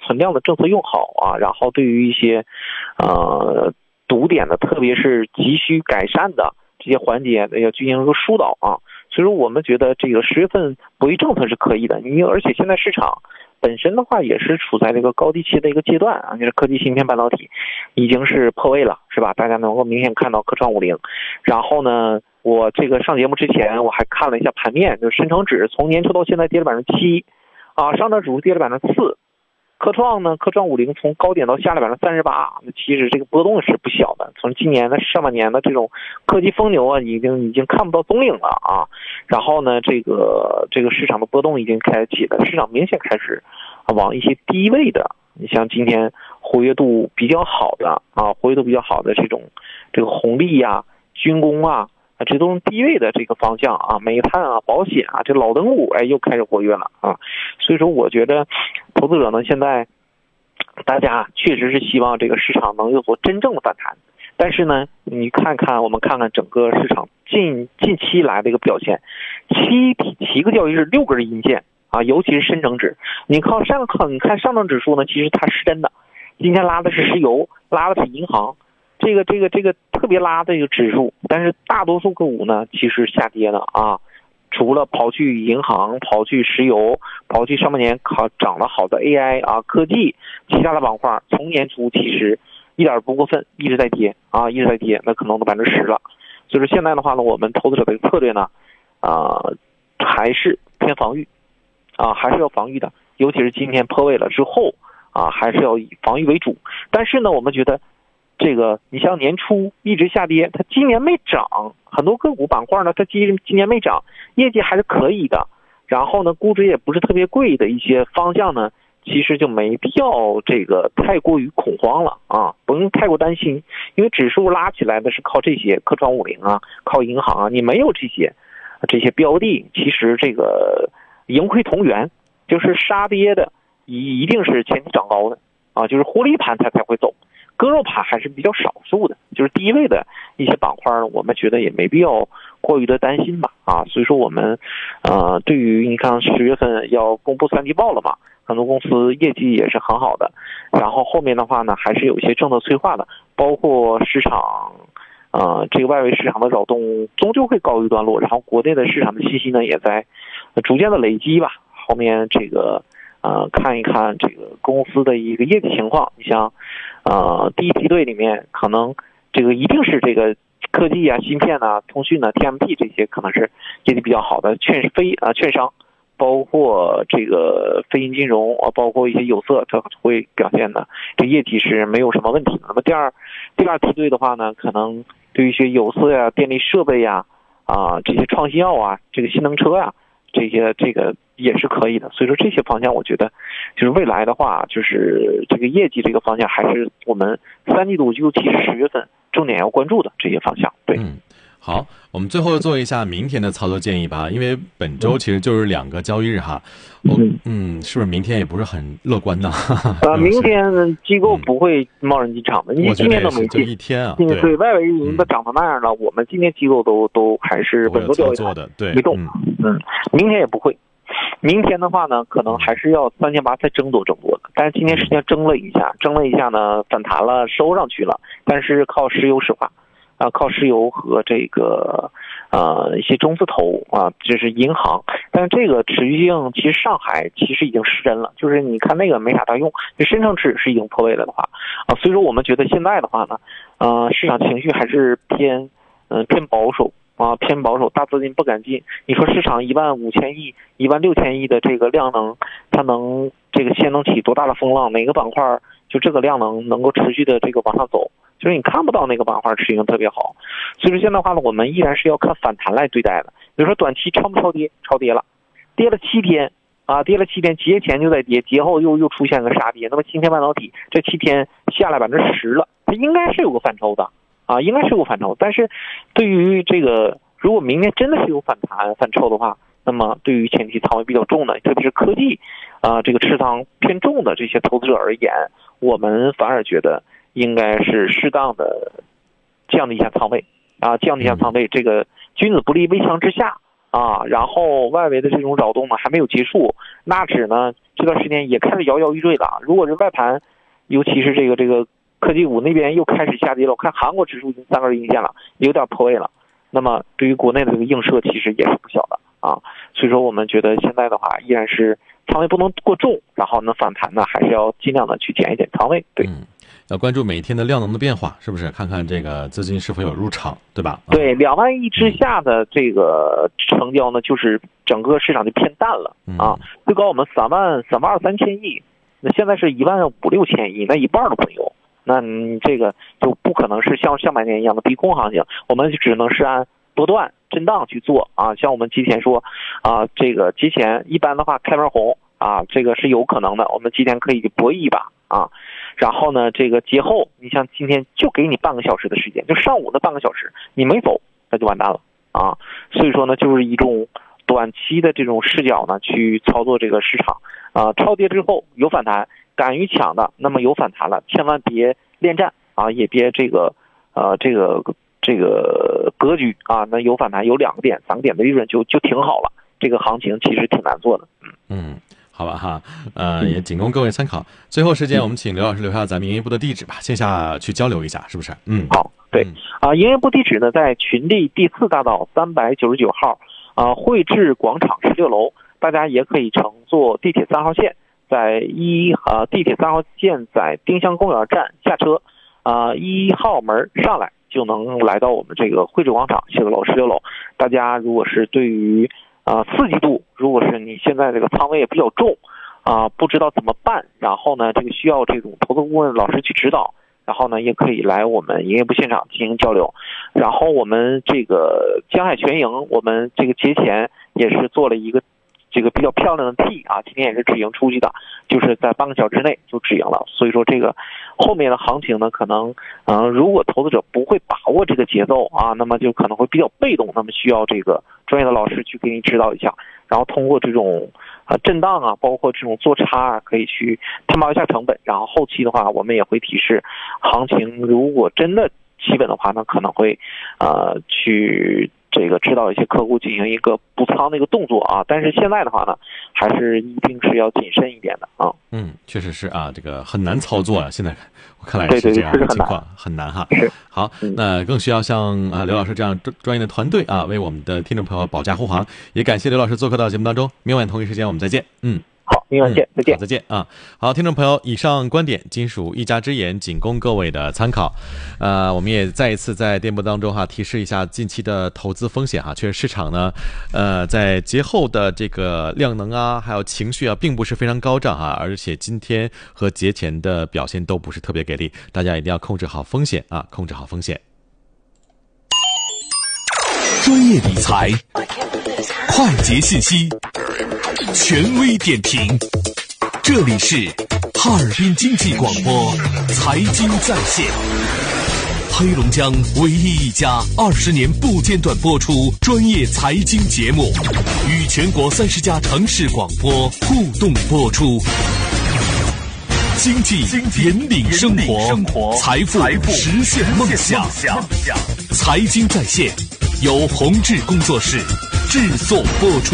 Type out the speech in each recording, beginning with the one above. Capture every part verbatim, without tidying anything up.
存量的政策用好啊，然后对于一些呃堵点的，特别是急需改善的这些环节要进行一个疏导啊。所以说我们觉得这个十月份博弈政策是可以的，因为而且现在市场本身的话也是处在这个高低期的一个阶段啊，就是科技芯片半导体已经是破位了，是吧？大家能够明显看到科创五零。然后呢，我这个上节目之前我还看了一下盘面，就是深成指从年初到现在跌了百分之七，啊，上证指数跌了百分之四。科创呢，科创五零从高点到下了百分之三十八，其实这个波动是不小的。从今年的上半年的这种科技疯牛啊，已经已经看不到踪影了啊。然后呢，这个这个市场的波动已经开启了，市场明显开始往一些低位的，你像今天活跃度比较好的啊，活跃度比较好的这种这个红利呀、啊、军工啊。这都是低位的这个方向啊，煤炭啊、保险啊，这老灯股哎又开始活跃了啊，所以说我觉得投资者呢现在大家确实是希望这个市场能有所真正的反弹，但是呢，你看看我们看看整个市场近近期来的一个表现，七七个交易日六根阴线啊，尤其是深成指，你靠上靠你看上证指数呢，其实它是真的，今天拉的是石油，拉的是银行。这个这个这个特别拉的一个指数，但是大多数个股呢其实下跌的啊，除了刨去银行、刨去石油、刨去上半年考涨得好的 A I 啊科技，其他的板块从年初其实一点不过分，一直在跌啊，一直在跌，那可能都百分之十了。所以说现在的话呢，我们投资者的策略呢，啊、呃、还是偏防御啊，还是要防御的，尤其是今天破位了之后啊，还是要以防御为主。但是呢，我们觉得。这个你像年初一直下跌，它今年没涨，很多个股板块呢，它今今年没涨，业绩还是可以的。然后呢，估值也不是特别贵的一些方向呢，其实就没必要这个太过于恐慌了啊，不用太过担心，因为指数拉起来的是靠这些科创五零啊，靠银行啊，你没有这些这些标的，其实这个盈亏同源，就是杀跌的一一定是前期涨高的啊，就是获利盘它才会走。割肉盘还是比较少数的，就是低位的一些板块呢，我们觉得也没必要过于的担心吧，啊，所以说我们，呃，对于你看十月份要公布三季报了嘛，很多公司业绩也是很好的，然后后面的话呢，还是有一些政策催化的，包括市场，呃，这个外围市场的扰动终究会告一段落，然后国内的市场的信息呢也在逐渐的累积吧，后面这个。呃，看一看这个公司的一个业绩情况，你像，呃，第一梯队里面可能这个一定是这个科技啊、芯片啊、通讯啊、T M T 这些可能是业绩比较好的券非啊券商，包括这个非银金融啊，包括一些有色，它会表现的这业绩是没有什么问题的。那么第二第二梯队的话呢，可能对于一些有色呀、电力设备呀、啊这些创新药啊、这个新能车呀。这些这个也是可以的，所以说这些方向我觉得就是未来的话，就是这个业绩这个方向还是我们三季度尤其是十月份重点要关注的这些方向。对， 嗯，好，我们最后做一下明天的操作建议吧，因为本周其实就是两个交易日哈，我嗯，是不是明天也不是很乐观呢？ 呃，明天机构不会贸然进场的，你今天都没进， 一天啊， 对对，外围已经都涨成那样了，我们今天机构都都还是稳坐钓鱼的，对， 没动，嗯，明天也不会。明天的话呢，可能还是要三千八再争夺争夺的，但是今天实际上争了一下，争了一下呢，反弹了，收上去了，但是靠石油石化，啊，靠石油和这个呃一些中字头啊，就是银行，但是这个持续性其实上海其实已经失真了，就是你看那个没啥大用，就深成指是已经破位了的话，啊，所以说我们觉得现在的话呢，呃，市场情绪还是偏嗯、呃、偏保守。啊，偏保守，大资金不敢进。你说市场一万五千亿、一万六千亿的这个量能，它能这个先能起多大的风浪？哪个板块就这个量能能够持续的这个往上走？就是你看不到那个板块持续性特别好。所以说现在的话呢，我们依然是要看反弹来对待的。比如说短期超不超跌？超跌了，跌了七天啊，跌了七天，节前就在跌，节后又又出现个杀跌。那么今天半导体这七天下来百分之十了，它应该是有个反抽的。啊，应该是有反抽，但是对于这个，如果明天真的是有反弹反抽的话，那么对于前期仓位比较重的，特别是科技啊这个持仓偏重的这些投资者而言，我们反而觉得应该是适当的降低一下仓位啊，降低一下仓位，这个君子不立危墙之下啊，然后外围的这种扰动呢还没有结束，纳指呢这段时间也开始摇摇欲坠了。如果是外盘，尤其是这个这个科技股那边又开始下跌了，我看韩国指数已经三根阴线了，有点破位了。那么对于国内的这个映射其实也是不小的啊，所以说我们觉得现在的话依然是仓位不能过重，然后呢反弹呢还是要尽量的去减一减仓位。对。 嗯，要关注每一天的量能的变化，是不是？看看这个资金是否有入场，对吧？ 对，两万亿之下的这个成交呢，就是整个市场就偏淡了啊。最高我们三万三万二三千亿，那现在是一万五六千亿，那一半都没有。那你这个就不可能是像上半年一样的逼空行情，我们只能是按波段震荡去做啊。像我们之前说啊，这个之前一般的话开门红啊，这个是有可能的，我们今天可以博弈一把啊。然后呢，这个节后，你像今天就给你半个小时的时间，就上午的半个小时，你没走，那就完蛋了啊。所以说呢，就是一种短期的这种视角呢，去操作这个市场啊。超跌之后有反弹，敢于抢的，那么有反弹了，千万别恋战啊，也别这个呃这个这个格局啊。那有反弹有两个点、三个点的利润就就挺好了。这个行情其实挺难做的，嗯嗯。好吧哈，呃，也仅供各位参考。最后时间，我们请刘老师留下咱们营业部的地址吧，线下去交流一下，是不是？嗯， 好，对，啊，营业部地址呢在群力第四大道三百九十九号，啊，汇智广场十六楼。大家也可以乘坐地铁三号线，在一呃地铁三号线在丁香公园站下车，啊，一号门上来就能来到我们这个汇智广场写字楼十六楼。大家如果是对于啊，四季度，如果是你现在这个仓位也比较重，啊，不知道怎么办，然后呢，这个需要这种投资顾问老师去指导，然后呢，也可以来我们营业部现场进行交流。然后我们这个江海全营，我们这个节前也是做了一个这个比较漂亮的 T 啊，今天也是止盈出去的，就是在半个小时之内就止盈了。所以说这个后面的行情呢，可能嗯、呃，如果投资者不会把握这个节奏啊，那么就可能会比较被动，那么需要这个专业的老师去给你指导一下，然后通过这种啊震荡啊，包括这种做差啊，可以去摊薄一下成本。然后后期的话，我们也会提示，行情如果真的企稳的话呢，可能会呃去这个指导一些客户进行一个补仓的一个动作啊。但是现在的话呢，还是一定是要谨慎一点的啊。 嗯，确实是啊，这个很难操作啊。现在我看来是这样的情况，很难哈。 是好，那更需要像啊刘老师这样专业的团队啊，为我们的听众朋友保驾护航。也感谢刘老师做客到节目当中，明晚同一时间我们再见。嗯。 好，明晚见，再见， 再见啊！好，听众朋友，以上观点仅属一家之言，仅供各位的参考。呃，我们也再一次在电波当中哈提示一下近期的投资风险哈，确实市场呢，呃，在节后的这个量能啊，还有情绪啊，并不是非常高涨哈，而且今天和节前的表现都不是特别给力，大家一定要控制好风险啊，控制好风险。 专业理财，快捷信息，权威点评，这里是哈尔滨经济广播财经在线，黑龙江唯一一家二十年不间断播出专业财经节目，与全国三十家城市广播互动播出，经济引领生活，财富实现梦想，财经在线由宏志工作室制作播出。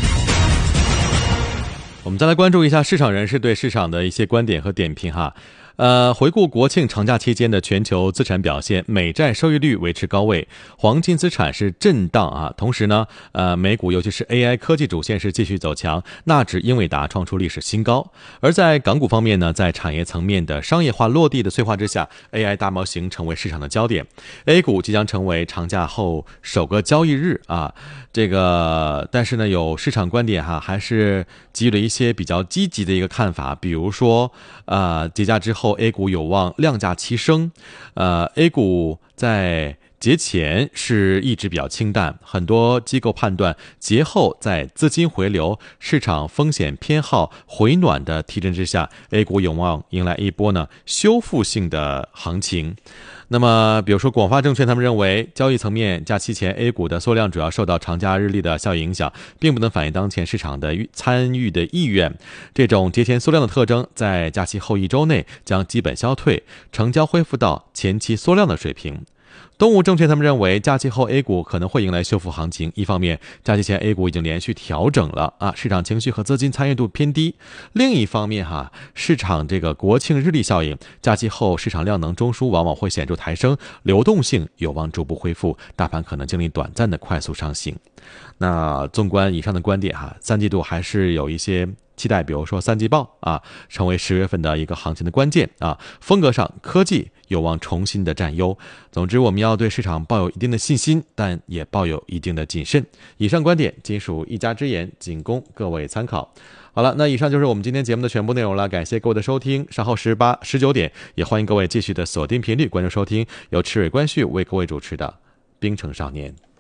我们再来关注一下市场人士对市场的一些观点和点评哈。呃，回顾国庆长假期间的全球资产表现，美债收益率维持高位，黄金资产是震荡啊。同时呢，呃，美股尤其是 A I 科技主线是继续走强，纳指、英伟达创出历史新高。而在港股方面呢，在产业层面的商业化落地的催化之下 ，A I 大模型成为市场的焦点。A 股即将成为长假后首个交易日啊，这个但是呢，有市场观点哈，还是给予了一些比较积极的一个看法，比如说，呃，节假之后。后 A 股有望量价齐升，呃 ，A 股在节前是一直比较清淡，很多机构判断节后在资金回流、市场风险偏好回暖的提振之下 ，A 股有望迎来一波呢修复性的行情。那么，比如说广发证券，他们认为交易层面，假期前 A 股的缩量主要受到长假日历的效应影响，并不能反映当前市场的参与的意愿。这种节前缩量的特征，在假期后一周内将基本消退，成交恢复到前期缩量的水平。 东吴证券他们认为，假期后 A 股可能会迎来修复行情。一方面，假期前 A 股已经连续调整了啊，市场情绪和资金参与度偏低；另一方面哈，市场这个国庆日历效应，假期后市场量能中枢往往会显著抬升，流动性有望逐步恢复，大盘可能经历短暂的快速上行。那纵观以上的观点哈，三季度还是有一些期待，比如说三季报啊，成为十月份的一个行情的关键啊。风格上，科技有望重新的占优。总之，我们要对市场抱有一定的信心，但也抱有一定的谨慎。以上观点仅属一家之言，仅供各位参考。好了，那以上就是我们今天节目的全部内容了，感谢各位的收听。稍后十八、十九点，也欢迎各位继续的锁定频率关注收听由赤蕊观序为各位主持的《冰城少年》。